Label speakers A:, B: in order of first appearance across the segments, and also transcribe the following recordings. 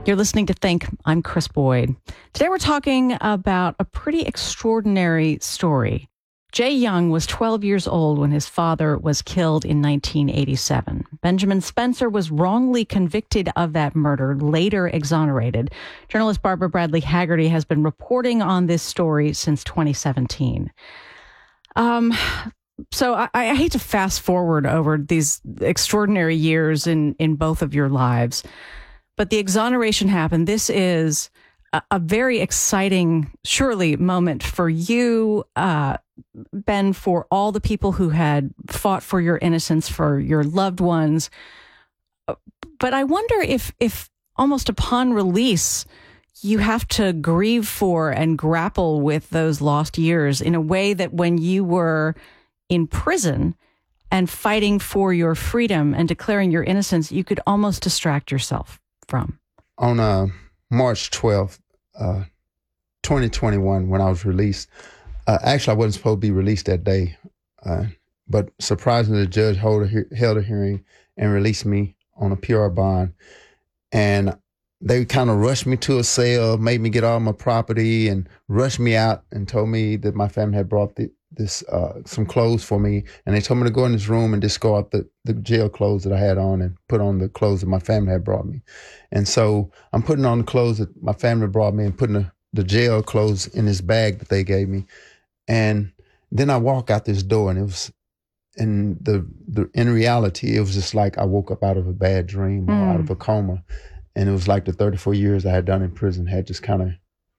A: You're listening to Think. I'm Chris Boyd. Today we're talking about a pretty extraordinary story. Jay Young was 12 years old when his father was killed in 1987. Benjamin Spencer was wrongly convicted of that murder, later exonerated. Journalist Barbara Bradley Haggerty has been reporting on this story since 2017. So I hate to fast forward over these extraordinary years in both of your lives, but the exoneration happened. This is a very exciting, surely, moment for you, Ben, for all the people who had fought for your innocence, for your loved ones. But I wonder if almost upon release, you have to grieve for and grapple with those lost years in a way that when you were in prison and fighting for your freedom and declaring your innocence, you could almost distract yourself from.
B: On March 12th, 2021, when I was released, actually I wasn't supposed to be released that day, but surprisingly the judge held a hearing and released me on a PR bond. And they kind of rushed me to a cell, made me get all my property and rushed me out and told me that my family had brought some clothes for me. And they told me to go in this room and discard the jail clothes that I had on and put on the clothes that my family had brought me. And so I'm putting on the clothes that my family brought me and putting the jail clothes in this bag that they gave me. And then I walk out this door, and it was, in reality, it was just like I woke up out of a bad dream or out of a coma. And it was like the 34 years I had done in prison had just kind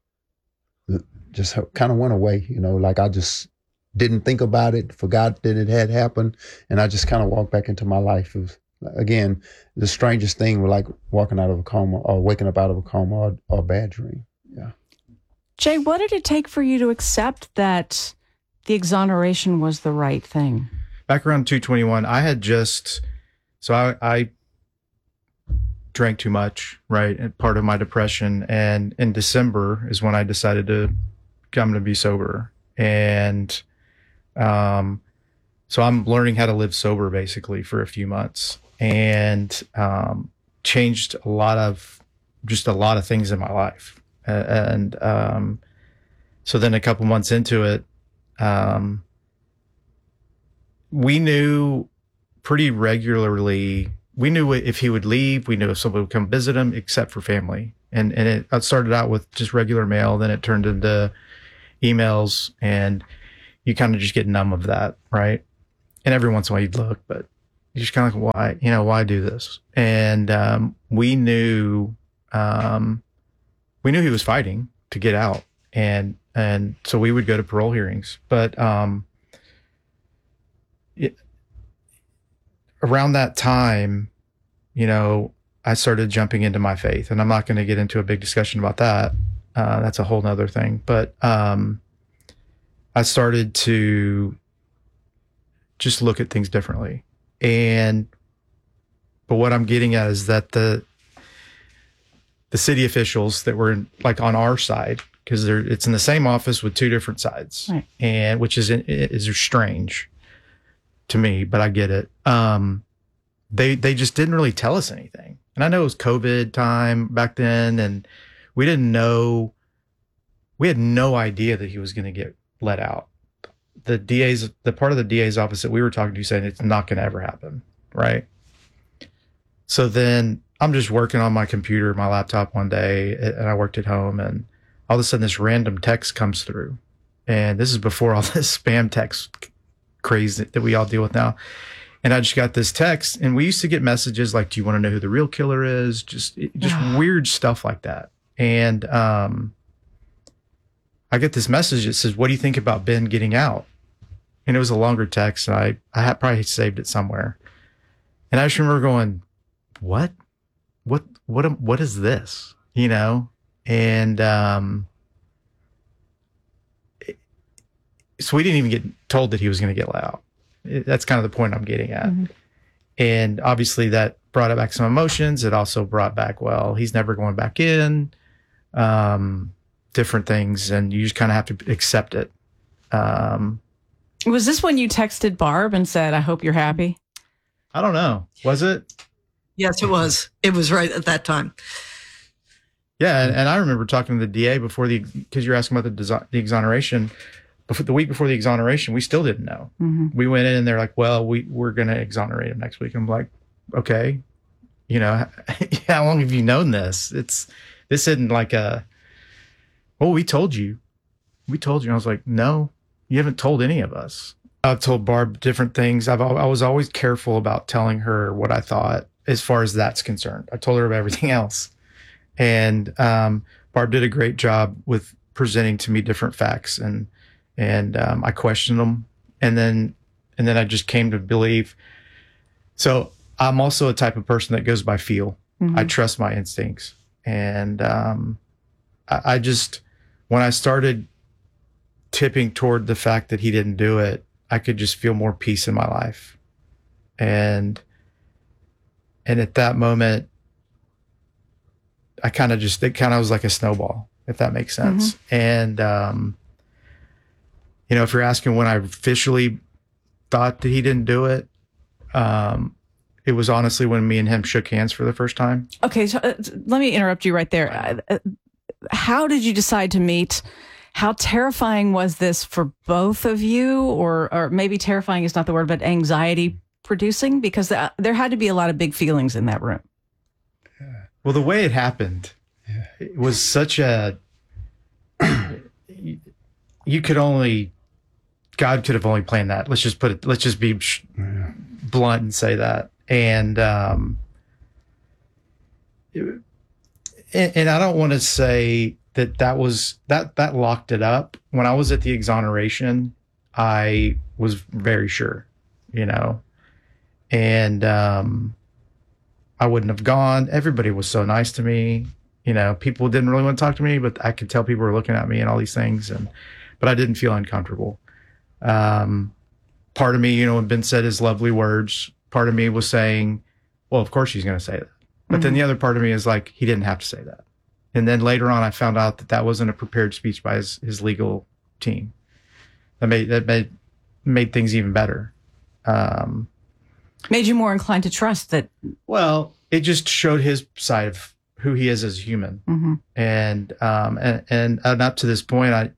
B: of went away, like I just didn't think about it, forgot that it had happened, and I just kind of walked back into my life. It was, again, the strangest thing, like walking out of a coma or waking up out of a coma or a bad dream. Yeah.
A: Jay, what did it take for you to accept that the exoneration was the right thing?
C: Back around 221, I had I drank too much, right? And part of my depression. And in December is when I decided I'm going to be sober. And so I'm learning how to live sober basically for a few months, and changed a lot of things in my life. So then a couple months into it, we knew pretty regularly. We knew if he would leave, we knew if somebody would come visit him, except for family. And it started out with just regular mail, then it turned into emails, and you kind of just get numb of that, right? And every once in a while you'd look, but you're just kind of like, why do this? And we knew he was fighting to get out, and so we would go to parole hearings. But around that time, I started jumping into my faith, and I'm not going to get into a big discussion about that. That's a whole nother thing. But I started to just look at things differently. But what I'm getting at is that the city officials that were on our side, because it's in the same office with two different sides,
A: right,
C: and which is strange to me, but I get it. They just didn't really tell us anything. And I know it was COVID time back then, and we had no idea that he was going to get let out. The part of the DA's office that we were talking to said it's not going to ever happen, right? So then I'm just working on my computer, my laptop one day, and I worked at home, and all of a sudden this random text comes through. And this is before all this spam text craze that we all deal with now. And I just got this text, and we used to get messages like, do you want to know who the real killer is? Just weird stuff like that. And I get this message that says, what do you think about Ben getting out? And it was a longer text, and I had probably saved it somewhere. And I just remember going, what is this? And so we didn't even get told that he was going to get let out. That's kind of the point I'm getting at. Mm-hmm. And obviously that brought back some emotions. It also brought back, well, he's never going back in, different things. And you just kind of have to accept it.
A: Was this when you texted Barb and said, I hope you're happy?
C: I don't know. Was it?
D: Yes, it was. It was right at that time.
C: Yeah, and I remember talking to the DA because you're asking about the exoneration. The week before the exoneration, we still didn't know.
A: Mm-hmm.
C: We went in and they're like, well, we're going to exonerate him next week. I'm like, okay, how long have you known this? This isn't like we told you. We told you. And I was like, no, you haven't told any of us. I've told Barb different things. I was always careful about telling her what I thought as far as that's concerned. I told her about everything else. And Barb did a great job with presenting to me different facts, and I questioned them, and then I just came to believe. So I'm also a type of person that goes by feel. Mm-hmm. I trust my instincts, and I just, when I started tipping toward the fact that he didn't do it, I could just feel more peace in my life, and at that moment, it kind of was like a snowball, if that makes sense. Mm-hmm. And, if you're asking when I officially thought that he didn't do it, it was honestly when me and him shook hands for the first time.
A: Okay. So let me interrupt you right there. How did you decide to meet? How terrifying was this for both of you? Or maybe terrifying is not the word, but anxiety producing? Because there had to be a lot of big feelings in that room.
C: Well, the way it happened, it was such God could have only planned that. Let's just be blunt and say that. And I don't want to say that locked it up. When I was at the exoneration, I was very sure, and I wouldn't have gone. Everybody was so nice to me. People didn't really want to talk to me, but I could tell people were looking at me and all these things. But I didn't feel uncomfortable. Part of me, had been said his lovely words. Part of me was saying, well, of course he's going to say that. But mm-hmm. then the other part of me is like, he didn't have to say that. And then later on, I found out that wasn't a prepared speech by his legal team. That made things even better.
A: Made you more inclined to trust that.
C: Well, it just showed his side of who he is as a human. Mm-hmm. And up to this point,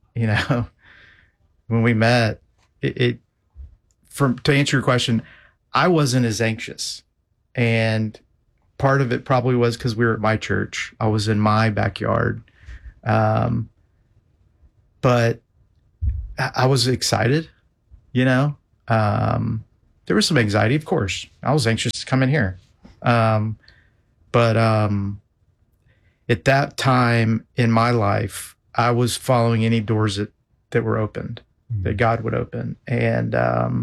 C: when we met, to answer your question, I wasn't as anxious. And part of it probably was because we were at my church. I was in my backyard. But I was excited, there was some anxiety, of course. I was anxious to come in here. But at that time in my life, I was following any doors that were opened, mm-hmm. that God would open. And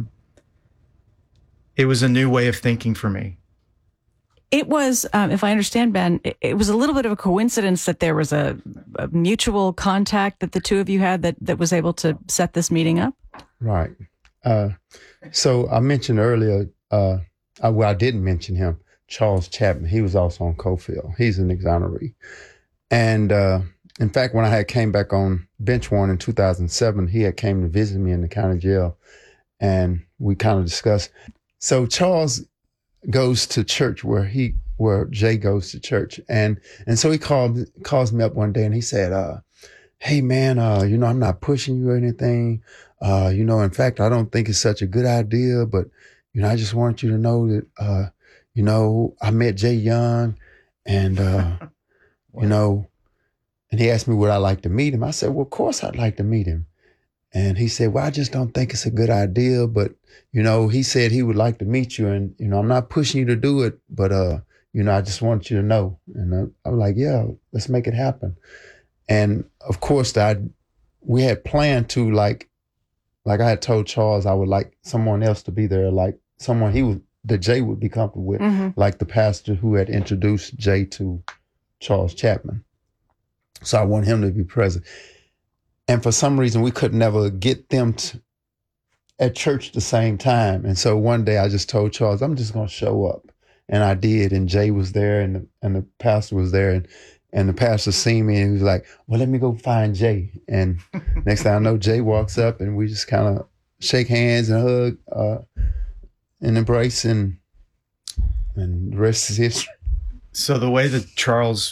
C: it was a new way of thinking for me.
A: It was, if I understand, Ben, it was a little bit of a coincidence that there was a mutual contact that the two of you had that was able to set this meeting up?
B: Right. So I mentioned earlier, I didn't mention him, Charles Chapman. He was also on Cofield. He's an exoneree. And in fact, when I had came back on bench warrant in 2007, he had came to visit me in the county jail, and we kind of discussed. So Charles goes to church where Jay goes to church. And so he calls me up one day and he said, hey man, I'm not pushing you or anything. In fact, I don't think it's such a good idea, but, I just want you to know that, I met Jay Young and, wow. And he asked me would I like to meet him. I said, well, of course I'd like to meet him. And he said, well, I just don't think it's a good idea, but, he said he would like to meet you and, I'm not pushing you to do it, but, I just want you to know. And I was like, yeah, let's make it happen. And of course we had planned to like I had told Charles I would like someone else to be there, like someone that Jay would be comfortable with, mm-hmm. like the pastor who had introduced Jay to Charles Chapman. So I want him to be present. And for some reason, we could never get them at church the same time. And so one day I just told Charles, I'm just going to show up. And I did. And Jay was there and the pastor was there. And the pastor seen me and he was like, well, let me go find Jay. And next thing I know, Jay walks up and we just kind of shake hands and hug and embrace and the rest is history.
C: So the way that Charles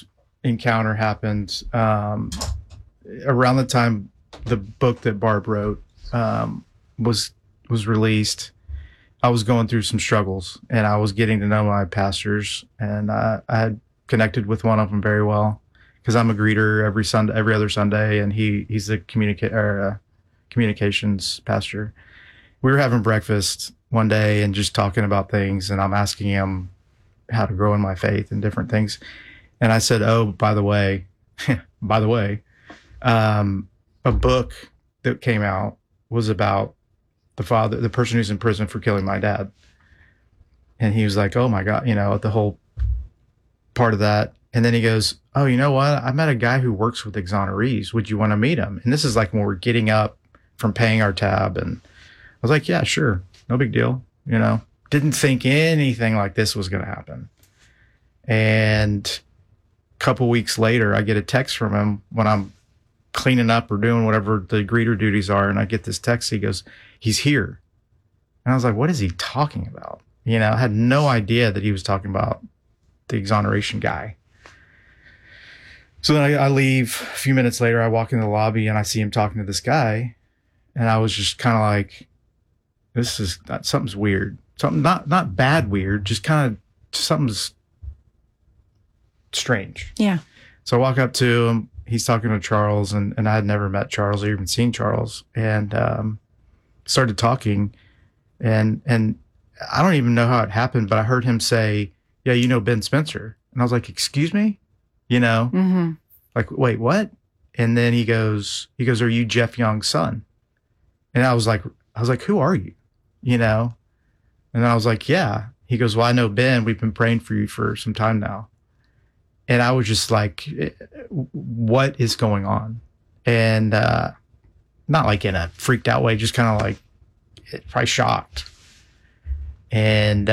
C: encounter happened around the time the book that Barb wrote was released. I was going through some struggles, and I was getting to know my pastors, and I had connected with one of them very well because I'm a greeter every other Sunday, and he's a communications pastor. We were having breakfast one day and just talking about things, and I'm asking him how to grow in my faith and different things. And I said, "Oh, by the way, a book that came out was about the person who's in prison for killing my dad." And he was like, "Oh my God," the whole part of that. And then he goes, "Oh, you know what? I met a guy who works with exonerees. Would you want to meet him?" And this is like when we're getting up from paying our tab. And I was like, "Yeah, sure. No big deal." Didn't think anything like this was going to happen. And a couple weeks later, I get a text from him when I'm cleaning up or doing whatever the greeter duties are. And I get this text. He goes, "He's here." And I was like, what is he talking about? I had no idea that he was talking about the exoneration guy. So then I leave. A few minutes later, I walk in the lobby and I see him talking to this guy. And I was just kind of like, something's weird. Something not bad weird, just kind of something's strange.
A: Yeah. So
C: I walk up to him. He's talking to Charles, and I had never met Charles or even seen Charles, and started talking. And I don't even know how it happened, but I heard him say, "Yeah, Ben Spencer." And I was like, "Excuse me?"
A: Mm-hmm.
C: Like, wait, what? And then he goes, "Are you Jeff Young's son?" And I was like, "Who are you?" And then I was like, "Yeah." He goes, "Well, I know Ben. We've been praying for you for some time now." And I was just like, what is going on? And not like in a freaked out way, just kind of like probably shocked. And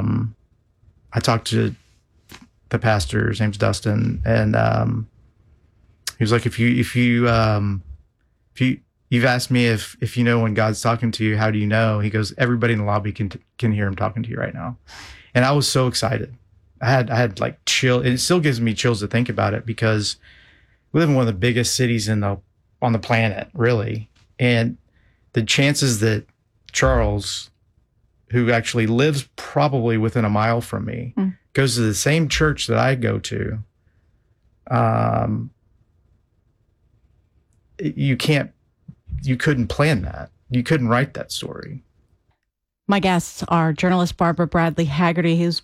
C: I talked to the pastor, his name's Dustin, and he was like, if you've asked me if you know when God's talking to you, how do you know? He goes, everybody in the lobby can hear him talking to you right now. And I was so excited. I had like chill. It still gives me chills to think about it because we live in one of the biggest cities on the planet, really. And the chances that Charles, who actually lives probably within a mile from me, goes to the same church that I go to, you couldn't plan that. You couldn't write that story.
A: My guests are journalist Barbara Bradley Haggerty, who's